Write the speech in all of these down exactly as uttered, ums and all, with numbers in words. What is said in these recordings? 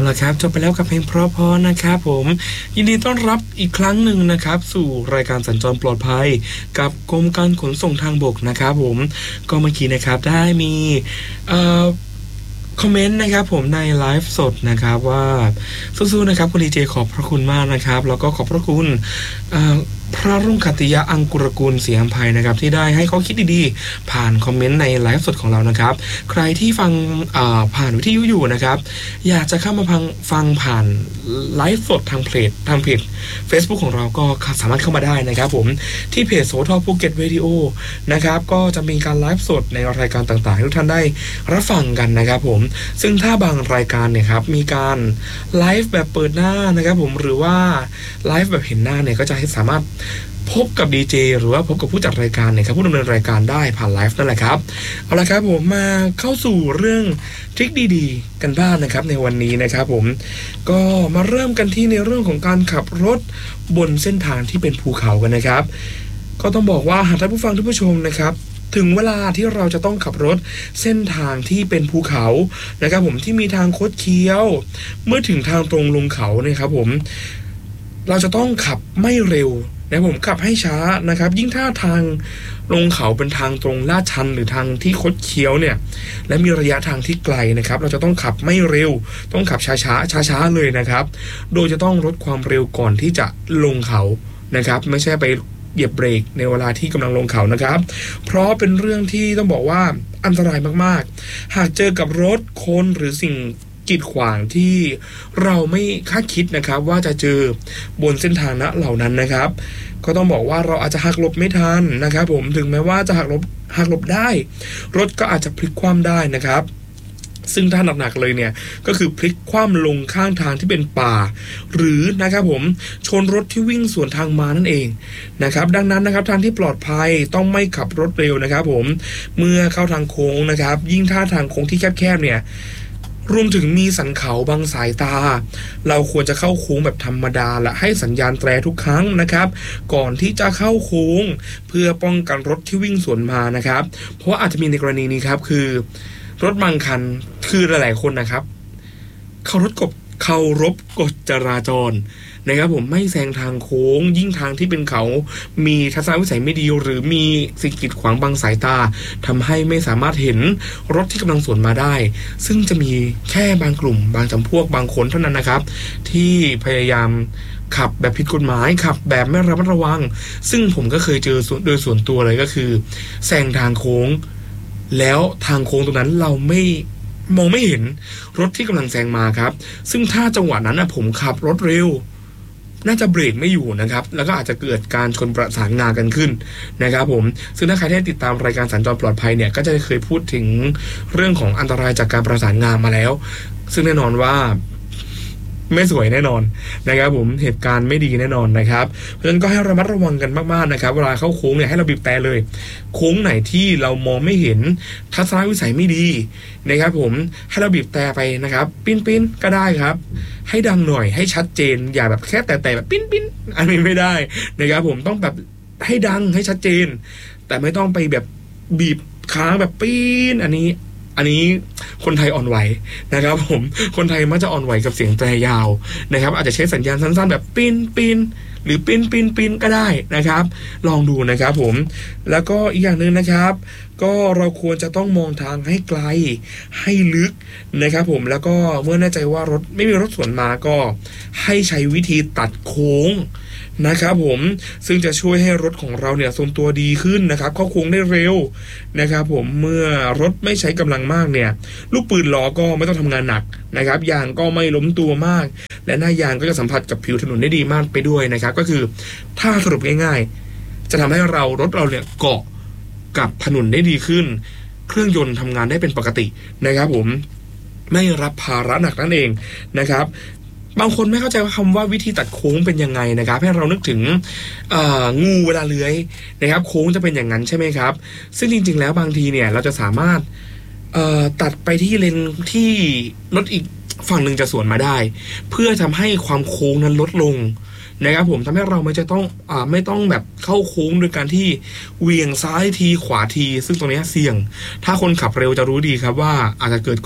ล่ะครับจบไปแล้วกับเพลงเพราะๆนะครับผมยินดีต้อนรับอีกครั้งหนึ่งนะครับสู่รายการสัญจรปลอดภัยกับกรมการขนส่งทางบกนะครับผมก็เมื่อกี้นะครับได้มีเอ่อคอมเมนต์นะครับผมในไลฟ์สดนะครับว่าสู้ๆนะครับคุณดีเจขอบพระคุณมากนะครับแล้วก็ขอบพระคุณพระรุ่งขัตติยะอังกุรกุลศรีอำไพนะครับที่ได้ให้ข้อคิดดีๆผ่านคอมเมนต์ในไลฟ์สดของเรานะครับใครที่ฟังผ่านวิทยุอยู่นะครับอยากจะเข้ามาฟังฟังผ่านไลฟ์สดทางเพจทางเพจ Facebook ของเราก็สามารถเข้ามาได้นะครับผมที่เพจโสธรภูเก็ตวิดีโอนะครับก็จะมีการไลฟ์สดในรายการต่างๆให้ทุกท่านได้รับฟังกันนะครับผมซึ่งถ้าบางรายการเนี่ยครับมีการไลฟ์แบบเปิดหน้านะครับผมหรือว่าไลฟ์แบบเห็นหน้าเนี่ยก็จะให้สามารถพบกับดีเจหรือว่าพบกับผู้จัดรายการเนี่ยครับผู้ดำเนินรายการได้ผ่านไลฟ์นั่นแหละครับเอาละครับผมมาเข้าสู่เรื่องทริคดีๆกันบ้าง น, นะครับในวันนี้นะครับผมก็มาเริ่มกันที่ในเรื่องของการขับรถบนเส้นทางที่เป็นภูเขากันนะครับก็ต้องบอกว่าหากท่านผู้ฟังท่านผู้ชมนะครับถึงเวลาที่เราจะต้องขับรถเส้นทางที่เป็นภูเขานะครับผมที่มีทางคดเคี้ยวเมื่อถึงทางตรงลงเขาเนี่ยครับผมเราจะต้องขับไม่เร็วนะผมขับให้ช้านะครับยิ่งถ้าทางลงเขาเป็นทางตรงลาดชันหรือทางที่คดเคี้ยวเนี่ยและมีระยะทางที่ไกลนะครับเราจะต้องขับไม่เร็วต้องขับช้าช้าช้าช้าเลยนะครับโดยจะต้องลดความเร็วก่อนที่จะลงเขานะครับไม่ใช่ไปเหยียบเบรกในเวลาที่กำลังลงเขานะครับเพราะเป็นเรื่องที่ต้องบอกว่าอันตรายมากๆหากเจอกับรถคนหรือสิ่งกีดขวางที่เราไม่คาดคิดนะครับว่าจะเจอบนเส้นทางนะเหล่านั้นนะครับก็ต้องบอกว่าเราอาจจะหักหลบไม่ทันนะครับผมถึงแม้ว่าจะหักหลบหักหลบได้รถก็อาจจะพลิกคว่ำได้นะครับซึ่งถ้าหนักๆเลยเนี่ยก็คือพลิกคว่ำลงข้างทางที่เป็นป่าหรือนะครับผมชนรถที่วิ่งสวนทางมานั่นเองนะครับดังนั้นนะครับทางที่ปลอดภัยต้องไม่ขับรถเร็วนะครับผมเมื่อเข้าทางโค้งนะครับยิ่งถ้าทางโค้งที่แคบๆเนี่ยรวมถึงมีสันเขาบางสายตาเราควรจะเข้าโค้งแบบธรรมดาและให้สัญญาณแตรทุกครั้งนะครับก่อนที่จะเข้าโค้งเพื่อป้องกันรถที่วิ่งสวนมานะครับเพราะอาจจะมีในกรณีนี้ครับคือรถบางคันคือหลายๆคนนะครับเคารพกฎเคารพกฎจราจรนะครับผมไม่แซงทางโค้งยิ่งทางที่เป็นเขามีทัศนวิสัยไม่ดีหรือมีสิ่งกีดขวางบังสายตาทำให้ไม่สามารถเห็นรถที่กำลังสวนมาได้ซึ่งจะมีแค่บางกลุ่มบางจำพวกบางคนเท่านั้นนะครับที่พยายามขับแบบผิดกฎหมายขับแบบไม่ระมัดระวังซึ่งผมก็เคยเจอโดยส่วนตัวเลยก็คือแซงทางโค้งแล้วทางโค้งตรงนั้นเราไม่มองไม่เห็นรถที่กำลังแซงมาครับซึ่งถ้าจังหวะนั้นนะผมขับรถเร็วน่าจะเบรกไม่อยู่นะครับแล้วก็อาจจะเกิดการชนประสานงากันขึ้นนะครับผมซึ่งถ้าใครที่ติดตามรายการสัญจรปลอดภัยเนี่ยก็จะเคยพูดถึงเรื่องของอันตรายจากการประสานงามาแล้วซึ่งแน่นอนว่าไม่สวยแน่นอนนะครับผมเหตุการณ์ไม่ดีแน่นอนนะครับเพราะฉะนั้นก็ให้ระมัดระวังกันมากๆนะครับเวลาเข้าโค้งเนี่ยให้เราบีบแต่เลยโค้งไหนที่เรามองไม่เห็นทัศนวิสัยไม่ดีนะครับผมให้เราบีบแต่ไปนะครับปิ้นๆก็ได้ครับให้ดังหน่อยให้ชัดเจนอย่าแบบแค่แต่แต่แบบปิ้นๆอันนี้ไม่ได้นะครับผมต้องแบบให้ดังให้ชัดเจนแต่ไม่ต้องไปแบบบีบค้างแบบปิ้นอันนี้อันนี้คนไทยอ่อนไหวนะครับผมคนไทยมักจะอ่อนไหวกับเสียงแตรยาวนะครับอาจจะใช้สัญญาณสั้นๆแบบปิ้นปิ้นหรือปิ้นปิ้นปิ้นก็ได้นะครับลองดูนะครับผมแล้วก็อีกอย่างนึงนะครับก็เราควรจะต้องมองทางให้ไกลให้ลึกนะครับผมแล้วก็เมื่อแน่ใจว่ารถไม่มีรถสวนมาก็ให้ใช้วิธีตัดโค้งนะครับผมซึ่งจะช่วยให้รถของเราเนี่ยทรงตัวดีขึ้นนะครับเข้าโค้งได้เร็วนะครับผมเมื่อรถไม่ใช้กำลังมากเนี่ยลูกปืนล้อก็ไม่ต้องทำงานหนักนะครับยางก็ไม่ล้มตัวมากและหน้ายางก็จะสัมผัสกับผิวถนนได้ดีมากไปด้วยนะครับก็คือถ้าสรุปง่ายๆจะทำให้เรารถเราเนี่ยเกาะกับถนนได้ดีขึ้นเครื่องยนต์ทำงานได้เป็นปกตินะครับผมไม่รับภาระหนักนั่นเองนะครับบางคนไม่เข้าใจว่าคำว่าวิธีตัดโค้งเป็นยังไงนะครับให้เรานึกถึงงูเวลาเลื้อยนะครับโค้งจะเป็นอย่างนั้นใช่ไหมครับซึ่งจริงๆแล้วบางทีเนี่ยเราจะสามารถตัดไปที่เลนที่รถอีกฝั่งหนึ่งจะสวนมาได้เพื่อทำให้ความโค้งนั้นลดลงนะครับผมทำให้เราไม่จะต้องอ่าไม่ต้องแบบเข้าโค้งโดยการที่เวียงซ้ายทีขวาทีซึ่งตรงนี้เสี่ยงถ้าคนขับเร็วจะรู้ดีครับว่าอาจจะเกิดการ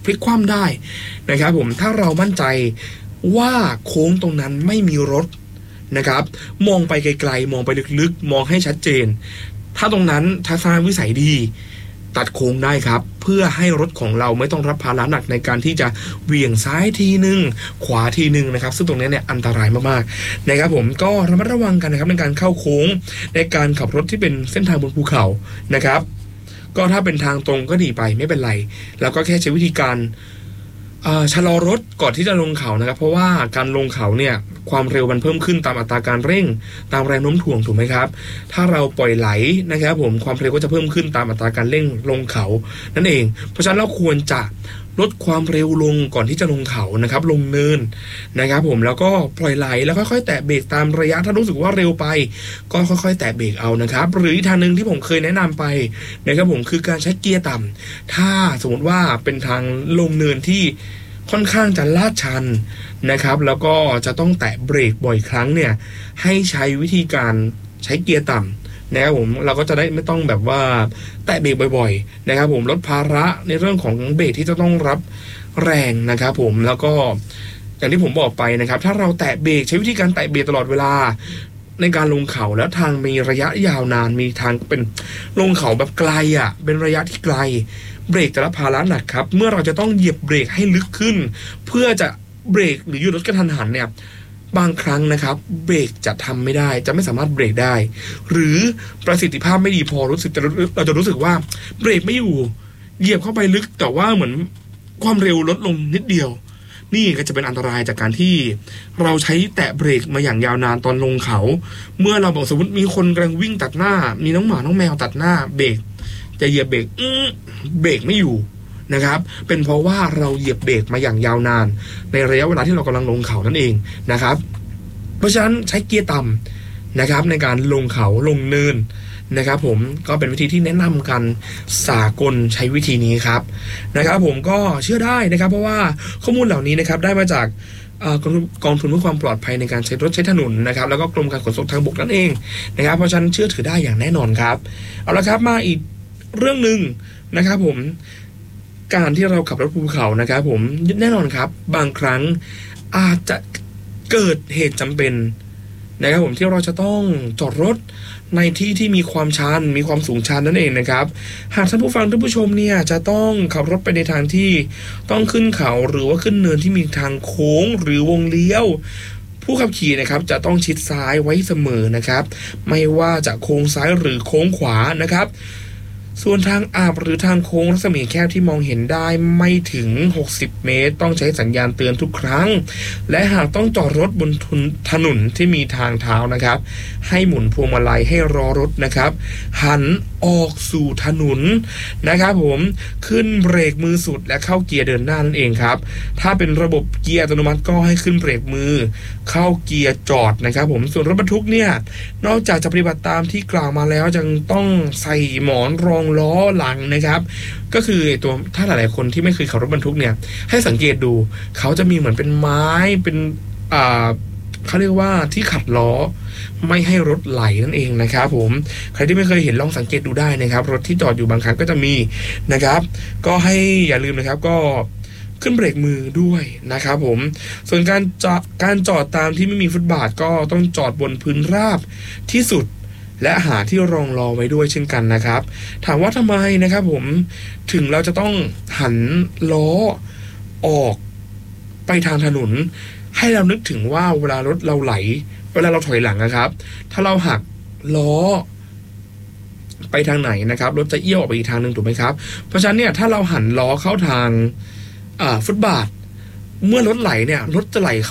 พลิกคว่ำได้นะครับผมถ้าเรามั่นใจว่าโค้งตรงนั้นไม่มีรถนะครับมองไปไกลๆมองไปลึกๆมองให้ชัดเจนถ้าตรงนั้นทัศนวิสัยดีตัดโค้งได้ครับเพื่อให้รถของเราไม่ต้องรับภาระหนักในการที่จะเหวี่ยงซ้ายทีนึงขวาทีนึงนะครับซึ่งตรงนี้เนี่ยอันตรายมากๆนะครับผมก็ระมัดระวังกันนะครับในการเข้าโค้งในการขับรถที่เป็นเส้นทางบนภูเขานะครับก็ถ้าเป็นทางตรงก็ดีไปไม่เป็นไรแล้วก็แค่ใช้วิธีการชะลอรถก่อนที่จะลงเขานะครับเพราะว่าการลงเขาเนี่ยความเร็วมันเพิ่มขึ้นตามอัตราการเร่งตามแรงโน้มถ่วงถูกไหมครับถ้าเราปล่อยไหลนะครับผมความเร็วก็จะเพิ่มขึ้นตามอัตราการเร่งลงเขานั่นเองเพราะฉะนั้นเราควรจะลดความเร็วลงก่อนที่จะลงเขานะครับลงเนินนะครับผมแล้วก็ปล่อยไหลแล้วค่อยๆแตะเบรกตามระยะถ้ารู้สึกว่าเร็วไปก็ค่อยๆแตะเบรกเอานะครับหรืออีกทางนึงที่ผมเคยแนะนำไปนะครับผมคือการใช้เกียร์ต่ำถ้าสมมติว่าเป็นทางลงเนินที่ค่อนข้างจะลาดชันนะครับแล้วก็จะต้องแตะเบรกบ่อยครั้งเนี่ยให้ใช้วิธีการใช้เกียร์ต่ำนะครับผมเราก็จะได้ไม่ต้องแบบว่าแตะเบรกบ่อยๆนะครับผมลดภาระในเรื่องของเบรกที่จะต้องรับแรงนะครับผมแล้วก็อย่างที่ผมบอกไปนะครับถ้าเราแตะเบรกใช้วิธีการแตะเบรกตลอดเวลาในการลงเขาแล้วทางมีระยะยาวนานมีทางเป็นลงเขาแบบไกลอ่ะเป็นระยะที่ไกลเบรกจะรับภาระหนักครับเมื่อเราจะต้องเหยียบเบรกให้ลึกขึ้นเพื่อจะเบรกหรือหยุดรถกระทันหันเนี่ยบางครั้งนะครับเบรกจะทำไม่ได้จะไม่สามารถเบรกได้หรือประสิทธิภาพไม่ดีพอรู้สึกจะเราจะรู้สึกว่าเบรกไม่อยู่เหยียบเข้าไปลึกแต่ว่าเหมือนความเร็วลดลงนิดเดียวนี่ก็จะเป็นอันตรายจากการที่เราใช้แตะเบรกมาอย่างยาวนานตอนลงเขาเมื่อเราบอกสมมติมีคนกำลังวิ่งตัดหน้ามีน้องหมาน้องแมวตัดหน้าเบรกจะเหยียบเบรกเบรกไม่อยู่นะครับเป็นเพราะว่าเราเหยียบเบรกมาอย่างยาวนานในระยะเวลาที่เรากำลังลงเขานั่นเองนะครับเพราะฉะนั้นใช้เกียร์ต่ำนะครับในการลงเขาลงเนินนะครับผมก็เป็นวิธีที่แนะนำกันสากลใช้วิธีนี้ครับนะครับผมก็เชื่อได้นะครับเพราะว่าข้อมูลเหล่านี้นะครับได้มาจากกองทุนเพื่อความปลอดภัยในการใช้รถใช้ถนนนะครับแล้วก็กรมการขนส่งทางบกนั่นเองนะครับเพราะฉะนั้นเชื่อถือได้อย่างแน่นอนครับเอาละครับมาอีกเรื่องนึงนะครับผมการที่เราขับรถภูเขานะครับผมแน่นอนครับบางครั้งอาจจะเกิดเหตุจำเป็นนะครับผมที่เราจะต้องจอดรถในที่ที่มีความชันมีความสูงชันนั่นเองนะครับหากท่านผู้ฟังท่านผู้ชมเนี่ยจะต้องขับรถไปในทางที่ต้องขึ้นเขาหรือว่าขึ้นเนินที่มีทางโค้งหรือวงเลี้ยวผู้ขับขี่นะครับจะต้องชิดซ้ายไว้เสมอนะครับไม่ว่าจะโค้งซ้ายหรือโค้งขวานะครับส่วนทางอาบหรือทางโค้งรัศมีแคบที่มองเห็นได้ไม่ถึงหกสิบเมตรต้องใช้สัญญาณเตือนทุกครั้งและหากต้องจอดรถบนถนนที่มีทางเท้านะครับให้หมุนพวงมาลัยให้รอรถนะครับหันออกสู่ถนนนะครับผมขึ้นเบรกมือสุดและเข้าเกียร์เดินหน้านั่นเองครับถ้าเป็นระบบเกียร์อัตโนมัติก็ให้ขึ้นเบรกมือเข้าเกียร์จอดนะครับผมส่วนรถบรรทุกเนี่ยนอกจากจะปฏิบัติตามที่กล่าวมาแล้วยังต้องใส่หมอนรองล้อหลังนะครับก็คือตัวถ้าหลายๆคนที่ไม่เคยขับรถบรรทุกเนี่ยให้สังเกตดูเขาจะมีเหมือนเป็นไม้เป็นอ่าเขาเรียกว่าที่ขัดล้อไม่ให้รถไหลนั่นเองนะครับผมใครที่ไม่เคยเห็นลองสังเกตดูได้นะครับรถที่จอดอยู่บางครั้งก็จะมีนะครับก็ให้อย่าลืมนะครับก็ขึ้นเบรกมือด้วยนะครับผมส่วนการจอดการจอดตามที่ไม่มีฟุตบาทก็ต้องจอดบนพื้นราบที่สุดและหาที่รองรอไว้ด้วยเช่นกันนะครับถามว่าทำไมนะครับผมถึงเราจะต้องหันล้อออกไปทางถนนให้เรานึกถึงว่าเวลารถเราไหลเวลาเราถอยหลังนะครับถ้าเราหักล้อไปทางไหนนะครับรถจะเอี้ยวออกไปอีกทางนึงถูกไหมครับเพราะฉะนั้นเนี่ยถ้าเราหันล้อเข้าทางอ่าฟุตบาทเมื่อรถไหลเนี่ยรถจะไหลเข้า